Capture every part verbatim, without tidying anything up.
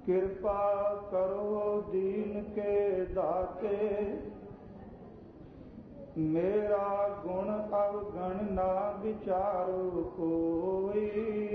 कृपा करो दीन के दाते, मेरा गुण अवगण ना विचारो कोई।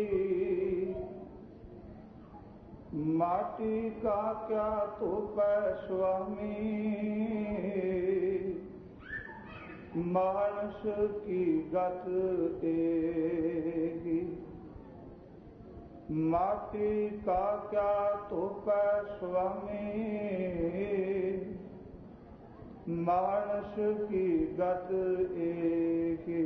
माटी का क्या तो पै स्वामी, मानस की गत एगी। माटी का क्या तो पै स्वामी, मानस की गत एगी।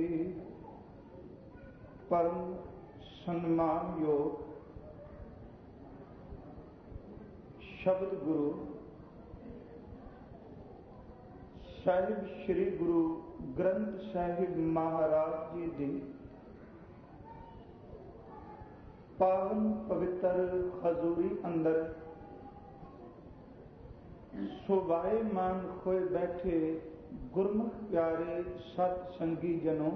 परम सम्मान योग शब्द गुरु ਸਾਹਿਬ श्री गुरु ग्रंथ साहिब महाराज जी दी पावन पवित्र हजूरी अंदर शोभायमान होए बैठे गुरमुख प्यारे सत संगी जनों,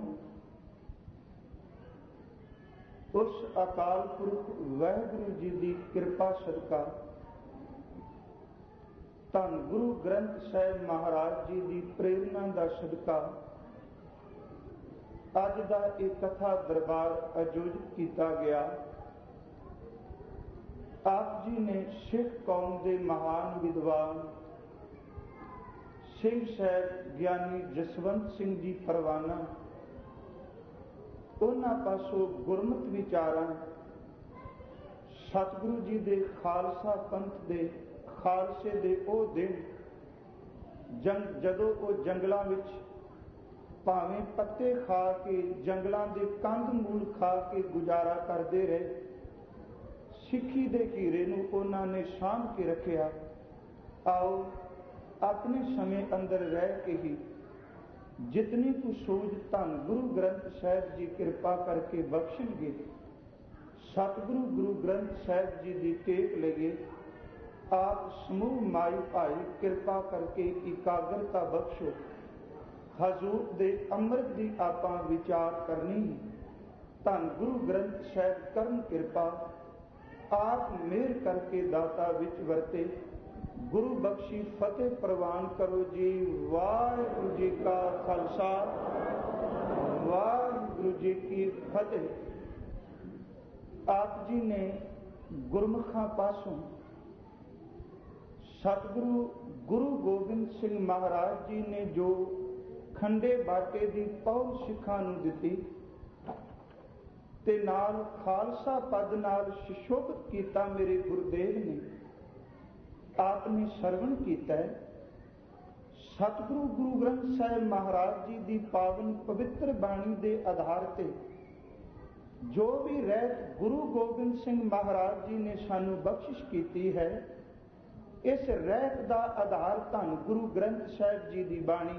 उस अकाल पुरख वाहिगुरु जी की कृपा सदका धन गुरु ग्रंथ साहिब महाराज जी की प्रेरणा का सदका अज का एक कथा दरबार आयोजित किया गया। आप जी ने सिख कौम के महान विद्वान सिंह साहब ज्ञानी जसवंत सिंह जी परवाना उन्हां पासों गुरमत विचारां सतगुरु जी के खालसा पंथ के खालसे दे ओ दिन जंग जदों वो जंगलों विच भावें पत्ते खा के जंगलों के कंद मूल खा के गुजारा करते रहे, सिक्खी दे हीरे नूं उन्हां ने साम के रखिया। आओ अपने समय अंदर रह के ही जितनी कुछ सूझ धन गुरु ग्रंथ साहिब जी कृपा करके बख्शणगे, सतगुरु गुरु ग्रंथ साहिब जी की टेक लगे। आप समूह माई भाई कृपा करके एकाग्रता बख्शो। हजूर दे अमृत की आपां विचार करनी, धन गुरु ग्रंथ साहिब करन कृपा। आप मेहर करके दाता विच वरते, गुरु बख्शी फतेह प्रवान करो जी। वाहिगुरु जी का खालसा, वाहिगुरु जी की फतेह। आप जी ने गुरमुखां पासों सतगुरु गुरु गोबिंद सिंह महाराज जी ने जो खंडे बाटे की पौल सिखां नूं दिती ते नाल खालसा पद नाल सुशोभित किया मेरे गुरुदेव ने, आपने श्रवण किया। सतगुरु गुरु ग्रंथ साहिब महाराज जी की पावन पवित्र बाणी के आधार ते जो भी रहत गुरु गोबिंद सिंह महाराज जी ने सानू बख्शिश की है, इस रहत का आधार धन गुरु ग्रंथ साहिब जी की बाणी।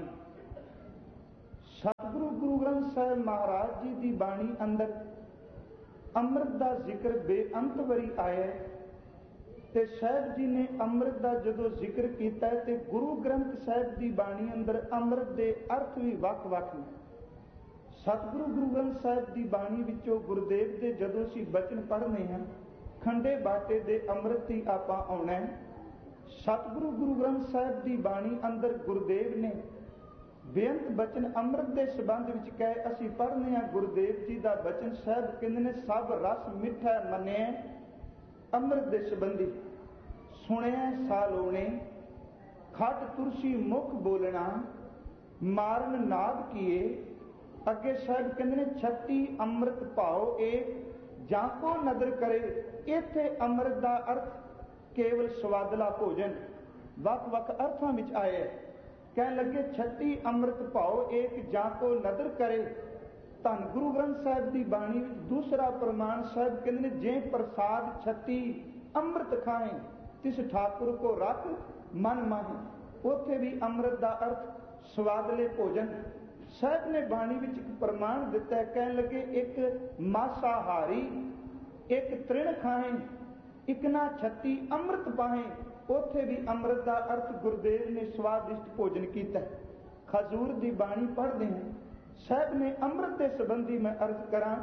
सतगुरु गुरु ग्रंथ साहिब महाराज जी की बाणी अंदर अमृत का जिक्र बेअंत वरी आया ते साहिब जी ने अमृत का जदों जिक्र किया ते गुरु ग्रंथ साहिब की बाणी अंदर अमृत के अर्थ भी वख वख ने। सतगुरु गुरु ग्रंथ साहिब की बाणी विचों गुरुदेव के जदों असीं बचन पढ़ने हैं, खंडे बाटे दे अमृत ही आपां आउणा है। सतगुरु गुरु ग्रंथ साहिब की बाणी अंदर गुरुदेव ने बेअंत बचन अमृत के संबंध विच कहे असीं पढ़ने हैं। गुरुदेव जी का बचन साहिब कहंदे ने सब रस मिठा मन्ने अमृत के संबंधी सुनिया सालोने खट तुरसी मुख बोलना मारन नाद किए। अगे साहिब कहंदे ने छत्ती अमृत भाओ एक जाको नदर करे। इत्थे अमृत का अर्थ केवल स्वादला भोजन वख वख अर्थां विच आया। कह लगे छत्ती अमृत भाओ एक जाको नदर करे। धन गुरु ग्रंथ साहिब की बाणी विच दूसरा प्रमाण साहिब कहंदे ने जे प्रसाद छत्ती अमृत खाए तिस ठाकुर को रख मन माहे। उत्थे भी अमृत का अर्थ स्वादले भोजन। साहिब ने बाणी विच एक प्रमाण दिता है, कह लगे एक मासाहारी एक तृण खाए एक ना छत्ती अमृत पाए। उत्थे भी अमृत का अर्थ गुरुदेव ने स्वादिष्ट भोजन किया। खजूर की बाणी पढ़ते हैं, साहिब ने अमृत के संबंधी मैं अर्थ करा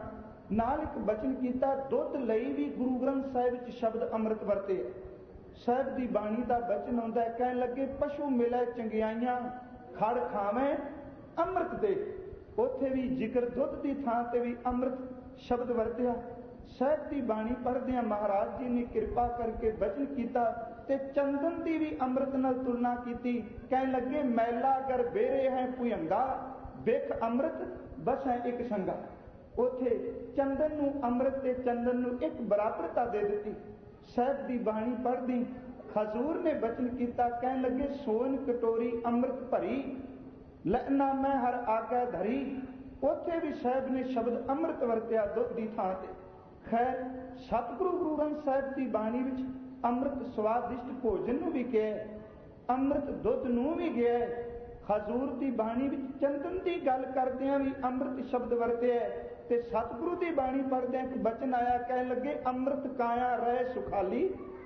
ਨਾਲ ਇੱਕ ਬਚਨ ਕੀਤਾ, ਦੁੱਧ ਲਈ ਵੀ ਗੁਰੂ ਗ੍ਰੰਥ ਸਾਹਿਬ ਵਿੱਚ ਸ਼ਬਦ ਅੰਮ੍ਰਿਤ ਵਰਤੇ ਹੈ। ਸਾਹਿਬ ਦੀ ਬਾਣੀ ਦਾ ਬਚਨ ਆਉਂਦਾ, ਕਹਿਣ ਲੱਗੇ ਪਸ਼ੂ ਮਿਲੇ ਚੰਗਿਆਈਆਂ ਖੜ ਖਾਵੇਂ ਅੰਮ੍ਰਿਤ ਦੇ। ਉੱਥੇ ਵੀ ਜ਼ਿਕਰ ਦੁੱਧ ਦੀ ਥਾਂ ਤੇ ਵੀ ਅੰਮ੍ਰਿਤ ਸ਼ਬਦ ਵਰਤਿਆ। ਸਾਹਿਬ ਦੀ ਬਾਣੀ ਪੜ੍ਹਦਿਆਂ ਮਹਾਰਾਜ ਜੀ ਨੇ ਕਿਰਪਾ ਕਰਕੇ ਬਚਨ ਕੀਤਾ ਤੇ ਚੰਦਨ ਦੀ ਵੀ ਅੰਮ੍ਰਿਤ ਨਾਲ ਤੁਲਨਾ ਕੀਤੀ। ਕਹਿਣ ਲੱਗੇ ਮੈਲਾ ਕਰ ਬੇਰੇ ਹੈ ਭੁਯੰਗਾ ਵੇਖ ਅੰਮ੍ਰਿਤ ਬਸ ਹੈ ਇੱਕ ਸੰਗਾ। ਉੱਥੇ ਚੰਦਨ ਨੂੰ ਅੰਮ੍ਰਿਤ ਤੇ ਚੰਦਨ ਨੂੰ ਇੱਕ ਬਰਾਬਰਤਾ ਦੇ ਦਿੱਤੀ। ਸਾਹਿਬ ਦੀ ਬਾਣੀ ਪੜ੍ਹਦੀ ਹਜ਼ੂਰ ਨੇ ਬਚਨ ਕੀਤਾ, ਕਹਿਣ ਲੱਗੇ ਸੋਨ ਕਟੋਰੀ ਅੰਮ੍ਰਿਤ ਭਰੀ ਲੈਣਾ ਮੈਂ ਹਰ ਆਗੈ ਧਰੀ। ਉੱਥੇ ਵੀ ਸਾਹਿਬ ਨੇ ਸ਼ਬਦ ਅੰਮ੍ਰਿਤ ਵਰਤਿਆ ਦੁੱਧ ਦੀ ਥਾਂ ਤੇ। ਖੈਰ ਸਤਿਗੁਰੂ ਗੁਰੂ ਗ੍ਰੰਥ ਸਾਹਿਬ ਦੀ ਬਾਣੀ ਵਿੱਚ ਅੰਮ੍ਰਿਤ ਸਵਾਦਿਸ਼ਟ ਭੋਜਨ ਨੂੰ ਵੀ ਕਿਹਾ, ਅੰਮ੍ਰਿਤ ਦੁੱਧ ਨੂੰ ਵੀ ਗਿਆ। ਹਜ਼ੂਰ ਦੀ ਬਾਣੀ ਵਿੱਚ ਚੰਦਨ ਦੀ ਗੱਲ ਕਰਦਿਆਂ ਵੀ ਅੰਮ੍ਰਿਤ ਸ਼ਬਦ ਵਰਤਿਆ ਤੇ ਸਤਿਗੁਰੂ ਦੀ ਬਾਣੀ ਪੜ੍ਹਦਿਆਂ ਇੱਕ ਬਚਨ ਆਇਆ, ਕਹਿਣ ਲੱਗੇ ਅੰਮ੍ਰਿਤ ਕਾਇਆ ਰਹਿ ਸੁਖਾਲੀ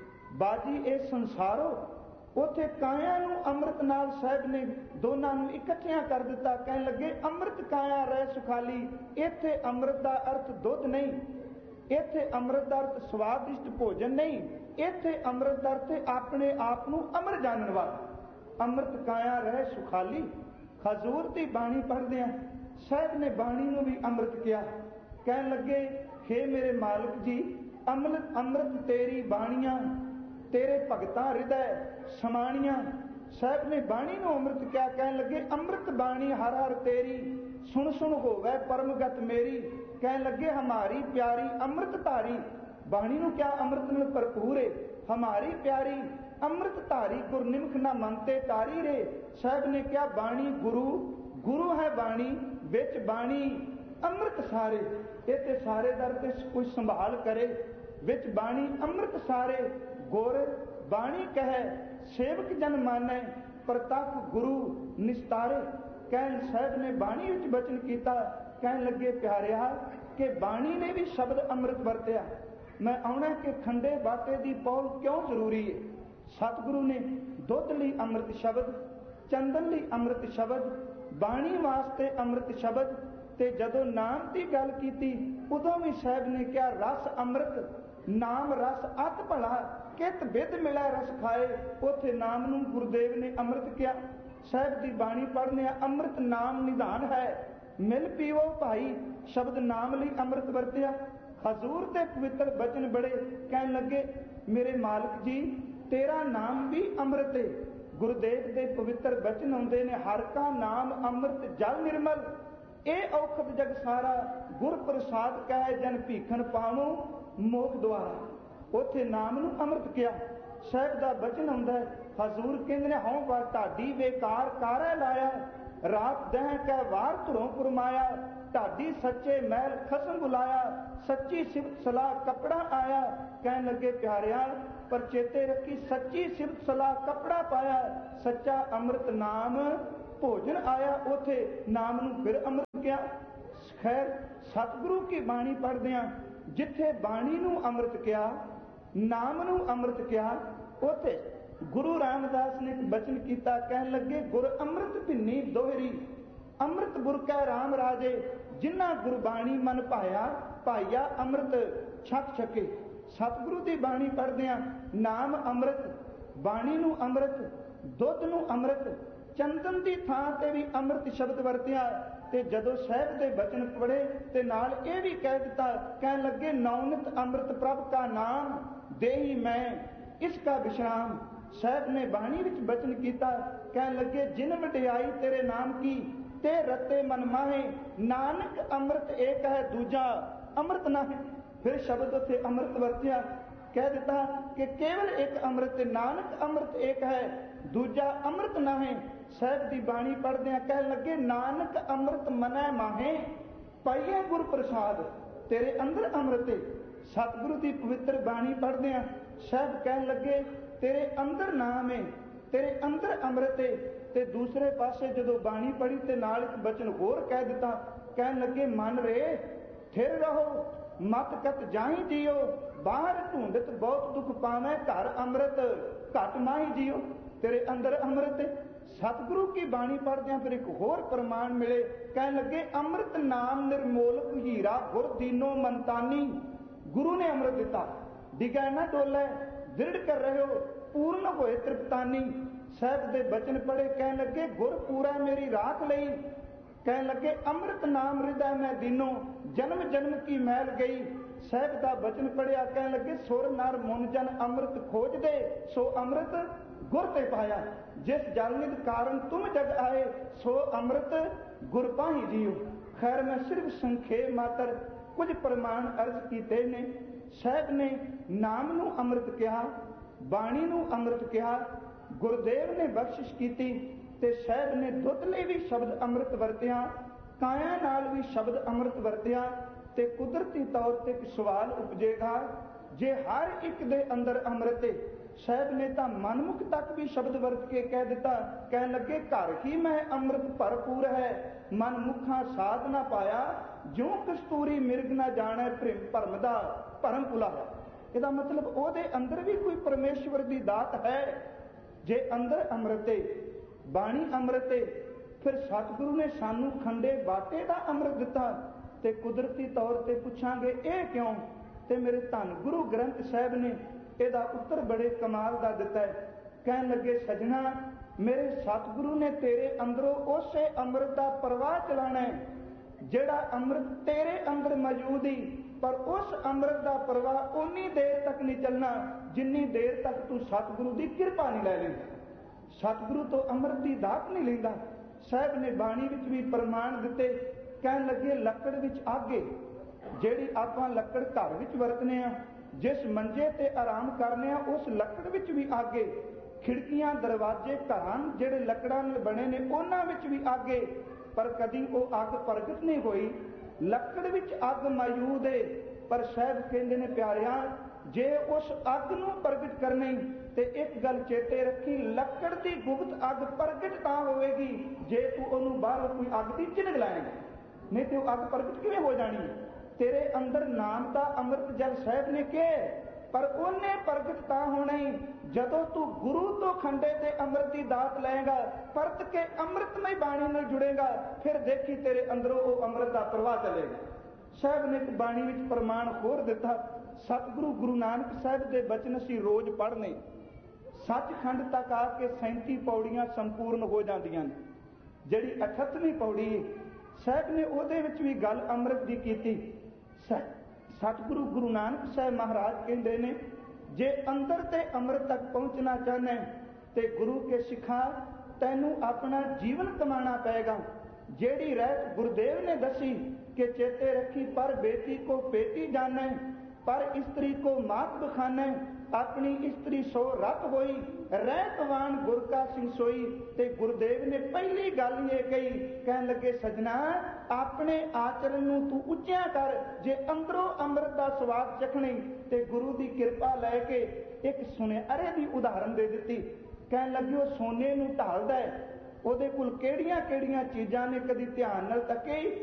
ਬਾਜੀ ਇਹ ਸੰਸਾਰੋ। ਉੱਥੇ ਕਾਇਆ ਨੂੰ ਅੰਮ੍ਰਿਤ ਨਾਲ ਸਾਹਿਬ ਨੇ ਦੋਨਾਂ ਨੂੰ ਇਕੱਠਿਆਂ ਕਰ ਦਿੱਤਾ। ਕਹਿਣ ਲੱਗੇ ਅੰਮ੍ਰਿਤ ਕਾਇਆ ਰਹਿ ਸੁਖਾਲੀ। ਇੱਥੇ ਅੰਮ੍ਰਿਤ ਦਾ ਅਰਥ ਦੁੱਧ ਨਹੀਂ, ਇੱਥੇ ਅੰਮ੍ਰਿਤ ਦਾ ਅਰਥ ਸਵਾਦਿਸ਼ਟ ਭੋਜਨ ਨਹੀਂ, ਇੱਥੇ ਅੰਮ੍ਰਿਤ ਦਾ ਅਰਥ ਆਪਣੇ ਆਪ ਨੂੰ ਅਮਰ ਜਾਣਨ ਵਾਲਾ। ਅੰਮ੍ਰਿਤ ਕਾਇਆ ਰਹਿ ਸੁਖਾਲੀ। ਹਜ਼ੂਰ ਦੀ ਬਾਣੀ ਪੜ੍ਹਦਿਆਂ ਸਾਹਿਬ ਨੇ ਬਾਣੀ ਨੂੰ ਵੀ ਅੰਮ੍ਰਿਤ ਕਿਹਾ। ਕਹਿਣ ਲੱਗੇ ਹੇ ਮੇਰੇ ਮਾਲਕ ਜੀ, ਅੰਮ੍ਰਿਤ ਅੰਮ੍ਰਿਤ ਤੇਰੀ ਬਾਣੀਆਂ ਤੇਰੇ ਭਗਤਾਂ ਹਿਰਦੈ ਸਮਾਣੀਆਂ। ਸਾਹਿਬ ਨੇ ਬਾਣੀ ਨੂੰ ਅੰਮ੍ਰਿਤ ਕਿਹਾ। ਕਹਿਣ ਲੱਗੇ ਅੰਮ੍ਰਿਤ ਬਾਣੀ ਹਰ ਹਰ ਤੇਰੀ ਸੁਣ ਸੁਣ ਹੋਵੇ ਪਰਮਗਤ ਮੇਰੀ। ਕਹਿਣ ਲੱਗੇ ਹਮਾਰੀ ਪਿਆਰੀ ਅੰਮ੍ਰਿਤ ਧਾਰੀ। ਬਾਣੀ ਨੂੰ ਕਿਹਾ ਅੰਮ੍ਰਿਤ ਨਾਲ ਭਰਪੂਰ ਹੈ। ਹਮਾਰੀ ਪਿਆਰੀ ਅੰਮ੍ਰਿਤ ਧਾਰੀ ਗੁਰਨਿਮਖ ਨਾ ਮੰਨਤੇ ਤਾਰੀ ਰੇ। ਸਾਹਿਬ ਨੇ ਕਿਹਾ ਬਾਣੀ ਗੁਰੂ ਗੁਰੂ ਹੈ ਬਾਣੀ ਵਿੱਚ ਬਾਣੀ ਅੰਮ੍ਰਿਤ ਸਾਰੇ। ਇਹ ਤੇ ਸਾਰੇ ਦਰ ਤੇ ਕੋਈ ਸੰਭਾਲ ਕਰੇ। ਵਿੱਚ ਬਾਣੀ ਅੰਮ੍ਰਿਤ ਸਾਰੇ ਗੁਰ ਬਾਣੀ ਕਹੈ ਸੇਵਕ ਜਨ ਮਾਨੈ ਪ੍ਰਤੱਖ ਗੁਰੂ ਨਿਸਤਾਰੇ। ਕਹਿਣ ਸਾਹਿਬ ਨੇ ਬਾਣੀ ਵਿੱਚ ਬਚਨ ਕੀਤਾ। ਕਹਿਣ ਲੱਗੇ ਪਿਆਰਿਆ ਕਿ ਬਾਣੀ ਨੇ ਵੀ ਸ਼ਬਦ ਅੰਮ੍ਰਿਤ ਵਰਤਿਆ। ਮੈਂ ਆਉਣਾ ਕਿ ਖੰਡੇ ਬਾਟੇ ਦੀ ਪੌਲ ਕਿਉਂ ਜ਼ਰੂਰੀ ਹੈ। ਸਤਿਗੁਰੂ ਨੇ ਦੁੱਧ ਲਈ ਅੰਮ੍ਰਿਤ ਸ਼ਬਦ, ਚੰਦਨ ਲਈ ਅੰਮ੍ਰਿਤ ਸ਼ਬਦ, ਬਾਣੀ ਵਾਸਤੇ ਅੰਮ੍ਰਿਤ ਸ਼ਬਦ ਤੇ ਜਦੋਂ ਨਾਮ ਦੀ ਗੱਲ ਕੀਤੀ ਉਦੋਂ ਵੀ ਸਾਹਿਬ ਨੇ ਕਿਹਾ ਰਸ ਅੰਮ੍ਰਿਤ ਨਾਮ ਰਸ ਅਤ ਭਲਾ ਕਿਤ ਬਿਦ ਮਿਲੈ ਰਸ ਖਾਏ। ਉੱਥੇ ਨਾਮ ਨੂੰ ਗੁਰਦੇਵ ਨੇ ਅੰਮ੍ਰਿਤ ਕਿਹਾ। ਸਾਹਿਬ ਦੀ ਬਾਣੀ ਪੜ੍ਹਨੇ ਅੰਮ੍ਰਿਤ ਨਾਮ ਨਿਧਾਨ ਹੈ ਮਿਲ ਪੀਵੋ ਭਾਈ। ਸ਼ਬਦ ਨਾਮ ਲਈ ਅੰਮ੍ਰਿਤ ਵਰਤਿਆ। ਹਜ਼ੂਰ ਦੇ ਪਵਿੱਤਰ ਬਚਨ ਬੜੇ। ਕਹਿਣ ਲੱਗੇ ਮੇਰੇ ਮਾਲਕ ਜੀ ਤੇਰਾ ਨਾਮ ਵੀ ਅੰਮ੍ਰਿਤ ਹੈ। ਗੁਰਦੇਵ ਦੇ ਪਵਿੱਤਰ ਬਚਨ ਆਉਂਦੇ ਨੇ ਹਰ ਕਾ ਨਾਮ ਅੰਮ੍ਰਿਤ ਜਲ ਨਿਰਮਲ। ਇਹ ਔਖਦ ਜਗ ਸਾਰਾ ਗੁਰ ਪ੍ਰਸਾਦ ਕਹਿ ਜਨ ਭੀਖਣ ਪਾਵੋ ਮੋਖ ਦੁਆਰਾ। ਉੱਥੇ ਨਾਮ ਨੂੰ ਅੰਮ੍ਰਿਤ ਕਿਹਾ। ਸਾਹਿਬ ਦਾ ਬਚਨ ਆਉਂਦਾ ਹਜ਼ੂਰ ਕਹਿੰਦੇ ਨੇ ਹਉ ਵਾ ਢਾਡੀ ਬੇਕਾਰ ਕਾਰੈ ਲਾਇਆ ਰਾਤ ਦਹਿ ਕੈ ਵਾਰ ਧੁਰੋਂ ਫਰਮਾਇਆ। ਢਾਡੀ ਸੱਚੇ ਮਹਿਲ ਖਸਮ ਬੁਲਾਇਆ ਸੱਚੀ ਸਿਫਤ ਸਲਾਹ ਕਪੜਾ ਆਇਆ। ਕਹਿਣ ਲੱਗੇ ਪਿਆਰਿਆ ਪਰ ਚੇਤੇ ਰੱਖੀ ਸੱਚੀ ਸਿਫਤ ਸਲਾਹ ਕਪੜਾ ਪਾਇਆ। ਸੱਚਾ ਅੰਮ੍ਰਿਤ ਨਾਮ ਭੋਜਨ ਆਇਆ। ਉੱਥੇ ਨਾਮ ਨੂੰ ਫਿਰ ਅੰਮ੍ਰਿਤ ਕਿਹਾ। ਖੈਰ ਸਤਿਗੁਰੂ ਕੀ ਬਾਣੀ ਪੜ੍ਹਦਿਆਂ ਜਿੱਥੇ ਬਾਣੀ ਨੂੰ ਅੰਮ੍ਰਿਤ ਕਿਹਾ ਨਾਮ ਨੂੰ ਅੰਮ੍ਰਿਤ ਕਿਹਾ ਉੱਥੇ ਗੁਰੂ ਰਾਮਦਾਸ ਨੇ ਇੱਕ ਬਚਨ ਕੀਤਾ। ਕਹਿਣ ਲੱਗੇ ਗੁਰ ਅੰਮ੍ਰਿਤ ਭਿੰਨੀ ਦੋਹਰੀ ਅੰਮ੍ਰਿਤ ਗੁਰ ਕੈ ਰਾਮ ਰਾਜੇ। ਜਿਨ੍ਹਾਂ ਗੁਰਬਾਣੀ ਮਨ ਭਾਇਆ ਭਾਈਆ ਅੰਮ੍ਰਿਤ ਛਕ ਛਕੇ। ਸਤਿਗੁਰੂ ਦੀ ਬਾਣੀ ਪੜ੍ਹਦਿਆਂ ਨਾਮ ਅੰਮ੍ਰਿਤ, ਬਾਣੀ ਨੂੰ ਅੰਮ੍ਰਿਤ, ਦੁੱਧ ਨੂੰ ਅੰਮ੍ਰਿਤ, ਚੰਦਨ ਦੀ ਥਾਂ ਤੇ ਵੀ ਅੰਮ੍ਰਿਤ ਸ਼ਬਦ ਵਰਤਿਆ। ਤੇ ਜਦੋਂ ਸਾਹਿਬ ਦੇ ਬਚਨ ਪੜ੍ਹੇ ਤੇ ਨਾਲ ਇਹ ਵੀ ਕਹਿ ਦਿੱਤਾ। ਕਹਿਣ ਲੱਗੇ ਨੌਨਿਤ ਅੰਮ੍ਰਿਤ ਪ੍ਰਭ ਕਾ ਨਾਮ ਦੇਹੀ ਮੈਂ ਇਸ ਕਾ ਵਿਸ਼ਰਾਮ। ਸਾਹਿਬ ਨੇ ਬਾਣੀ ਵਿੱਚ ਬਚਨ ਕੀਤਾ। ਕਹਿਣ ਲੱਗੇ ਜਿਨ ਵਡਿਆਈ ਤੇਰੇ ਨਾਮ ਕੀ ਤੇ ਰਤੇ ਮਨ ਮਾਹੇ ਨਾਨਕ ਅੰਮ੍ਰਿਤ ਏਕ ਹੈ ਦੂਜਾ ਅੰਮ੍ਰਿਤ ਨਾ ਹੈ। ਫਿਰ ਸ਼ਬਦ ਉੱਥੇ ਅੰਮ੍ਰਿਤ ਵਰਤਿਆ। ਕਹਿ ਦਿੱਤਾ ਕਿ ਕੇਵਲ ਇੱਕ ਅੰਮ੍ਰਿਤ ਨਾਨਕ ਅੰਮ੍ਰਿਤ ਏਕ ਹੈ ਦੂਜਾ ਅੰਮ੍ਰਿਤ ਨਾ ਹੈ। ਸਾਹਿਬ ਦੀ ਬਾਣੀ ਪੜ੍ਹਦਿਆਂ ਕਹਿਣ ਲੱਗੇ ਨਾਨਕ ਅੰਮ੍ਰਿਤ ਮਨੈ ਮਾਹੇ ਪਾਈਏ ਗੁਰ ਪ੍ਰਸਾਦ। ਤੇਰੇ ਅੰਦਰ ਅੰਮ੍ਰਿਤ ਹੈ। ਸਤਿਗੁਰੂ ਦੀ ਪਵਿੱਤਰ ਬਾਣੀ ਪੜ੍ਹਦਿਆਂ ਸਾਹਿਬ ਕਹਿਣ ਲੱਗੇ ਤੇਰੇ ਅੰਦਰ ਨਾਮ ਹੈ, ਤੇਰੇ ਅੰਦਰ ਅੰਮ੍ਰਿਤ ਹੈ। ਤੇ ਦੂਸਰੇ ਪਾਸੇ ਜਦੋਂ ਬਾਣੀ ਪੜ੍ਹੀ ਤੇ ਨਾਲ ਇੱਕ ਬਚਨ ਹੋਰ ਕਹਿ ਦਿੱਤਾ। ਕਹਿਣ ਲੱਗੇ ਮਨ ਰੇ ਥਿਰ ਰਹੋ ਮਤ ਕਤ ਜਾਈ ਜੀਓ ਬਾਹਰ ਢੂੰਡਤ ਬਹੁਤ ਦੁੱਖ ਪਾਵੇਂ ਘਰ ਅੰਮ੍ਰਿਤ ਘਟ ਮਾਹੀ ਜੀਓ। ਤੇਰੇ ਅੰਦਰ ਅੰਮ੍ਰਿਤ ਹੈ। सतगुरु की बाणी पढ़दे फिर एक होर प्रमाण मिले, कहने लगे अमृत नाम निर्मोलक हीरा गुर दीनो मनतानी। गुरु ने अमृत दिता, डिगा ना डोले, दृढ़ कर रहे हो, पूर्ण होए तृप्तानी। साहब दे बचन पढ़े, कहने लगे गुर पूरा मेरी राख लई। कहने लगे अमृत नाम हृदय में दीनो, जन्म जन्म की मैल गई। साहब का बचन पढ़िया, कहने लगे सुर नर मुन जन अमृत खोज दे, सो अमृत गुर ते पाया। जिस जलनिध कारण तुम जग आए, सो अमृत गुर पाही जियो। खैर मैं सिर्फ संखेप मात्र कुछ प्रमाण अर्ज कीते ने। साहब ने नाम नू अमृत कहा, बाणी नू अमृत कहा, गुरुदेव ने बख्शिश की, ते साहब ने दुध लई भी शब्द अमृत वरतिया, काया नाल भी शब्द अमृत वरतिया। ते कुदरती तौर ते एक सवाल उपजेगा, जे हर एक दे अंदर अमृत है, साहब ने तो मनमुख तक भी शब्द वरत के कह दिता। कह लगे घर ही में अमृत भरपूर है, मनमुखा साध ना पाया, जो कस्तूरी मिर्ग ना जाने भरम दा भरम भुला है। इसका मतलब ओदे अंदर भी कोई परमेश्वर की दात है। जे अंदर अमृत है, बाणी अमृत है, फिर सतगुरु ने सानू खंडे बाटे का अमृत दिता। ते कुदरती तौर ते पुछांगे ये क्यों, ते मेरे धन गुरु ग्रंथ साहब ने ਇਹਦਾ उत्तर बड़े कमाल का दिता है। कहन लगे सजना मेरे सतगुरु ने तेरे अंदरों उसे अमृत का प्रवाह चलाना है जेड़ा अमृत तेरे अंदर मौजूद ही, पर उस अमृत का प्रवाह उन्नी देर तक नहीं चलना जिन्नी देर तक तू सतगुरु की कृपा नहीं लै लेंदा, सतगुरु तो अमृत की दात नहीं लेंदा। साहब ने बाणी विच भी प्रमाण दिते। कहन लगे लकड़ विच आगे, जेड़ी आपां लकड़ घर विच वरतने आ, जिस मंजे ते आराम करने आ उस लकड़ विच भी आगे, खिड़कियां दरवाजे घरां जेड़े लकड़ां नाल बने ने उन्हां विच भी आगे, पर कदी वो अग प्रगट नहीं होई। लकड़ विच अग मौजूद है, पर साहब कहंदे ने प्यारिया जे उस अग नूं प्रगट करनी ते एक गल चेते रखी, लकड़ की गुप्त अग प्रगट तां होवेगी जे तू उहनूं बाहरों कोई अग दी झिलक लाएगा, नहीं तो अग प्रगट किवें हो जानी है। तेरे अंदर नाम का अमृत जल साहब ने कहे, पर उन्हें प्रगट ता होना ही जदों तू गुरु तो खंडे ते अमृत की दात लेगा, परत के अमृतमय बाणी नाल जुड़ेगा, फिर देखी तेरे अंदरों वो अमृत का प्रवाह चलेगा। साहब ने एक बाणी विच प्रमाण होर दिता। सतगुरु गुरु नानक साहब के बचन असीं रोज पढ़ने, सचखंड तक आके सैंती पौड़ियां संपूर्ण हो जांदियां ने। जिहड़ी अठत्तवीं पौड़ी साहब ने उहदे विच भी गल अमृत की कीती। सतगुरु गुरु नानक साहब महाराज कहते ने जे अंदर ते अमृत तक पहुंचना चाहना ते गुरु के सिखा तैनू अपना जीवन कमाना पएगा। जेड़ी रहत गुरुदेव ने दसी कि चेते रखी, पर बेटी को बेटी जाने, पर स्त्री को मात बखाने, अपनी स्त्री सो रत होई, रहतवान गुर का सिंह सोई। ते गुरुदेव ने पहली गल ये कही, कहन लगे सजना अपने आचरण नूं तू उच्चा कर, जे अंदरों अमृत का स्वाद चखनी ते गुरु की कृपा लैके एक सुनहरे की उदाहरण दे दी। कहन लगे वो सोने नूं ढालदा है, ਉਹਦੇ ਕੋਲ ਕਿਹੜੀਆਂ ਕਿਹੜੀਆਂ ਚੀਜ਼ਾਂ ਨੇ कदी ध्यान नाल तके